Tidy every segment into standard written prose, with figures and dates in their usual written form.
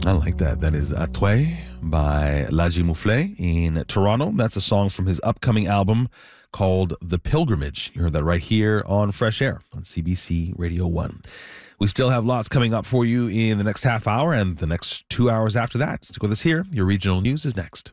I like that. That is Atway by Laji Mouflé in Toronto. That's a song from his upcoming album called The Pilgrimage. You heard that right here on Fresh Air on CBC Radio 1. We still have lots coming up for you in the next half hour and the next 2 hours after that. Stick with us here. Your regional news is next.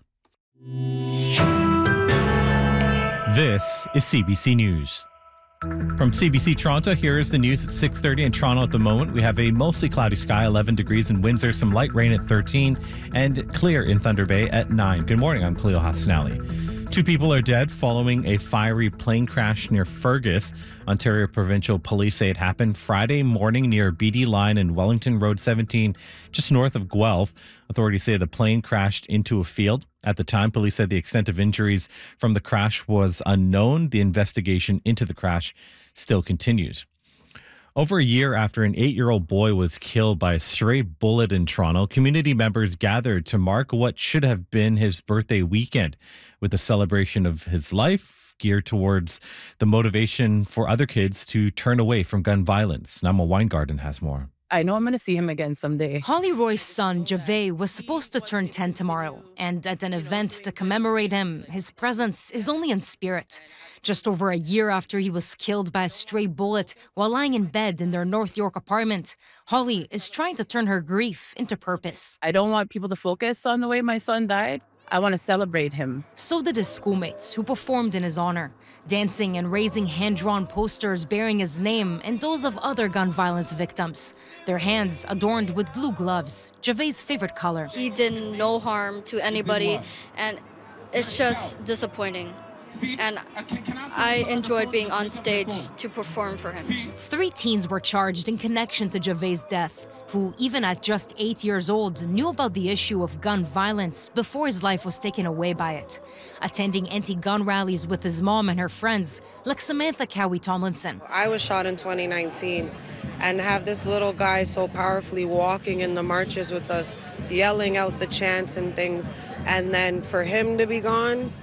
This is CBC News. From CBC Toronto, here is the news at 6:30 in Toronto at the moment. We have a mostly cloudy sky, 11 degrees in Windsor, some light rain at 13, and clear in Thunder Bay at 9. Good morning, I'm Cleo Hassanali. 2 people are dead following a fiery plane crash near Fergus. Ontario Provincial Police say it happened Friday morning near BD Line and Wellington Road 17, just north of Guelph. Authorities say the plane crashed into a field. At the time, police said the extent of injuries from the crash was unknown. The investigation into the crash still continues. Over a year after an 8-year-old boy was killed by a stray bullet in Toronto, community members gathered to mark what should have been his birthday weekend with a celebration of his life geared towards the motivation for other kids to turn away from gun violence. Nama Weingarten has more. I know I'm going to see him again someday. Holly Roy's son, Javay, was supposed to turn 10 tomorrow. And at an event to commemorate him, his presence is only in spirit. Just over a year after he was killed by a stray bullet while lying in bed in their North York apartment, Holly is trying to turn her grief into purpose. I don't want people to focus on the way my son died. I want to celebrate him. So did his schoolmates, who performed in his honor, dancing and raising hand-drawn posters bearing his name and those of other gun violence victims. Their hands adorned with blue gloves, Javay's favorite color. He did no harm to anybody, and it's just disappointing. And I enjoyed being on stage to perform for him. 3 teens were charged in connection to Javay's death, who, even at just 8 years old, knew about the issue of gun violence before his life was taken away by it. Attending anti-gun rallies with his mom and her friends, like Samantha Cowie Tomlinson. I was shot in 2019, and have this little guy so powerfully walking in the marches with us, yelling out the chants and things, and then for him to be gone,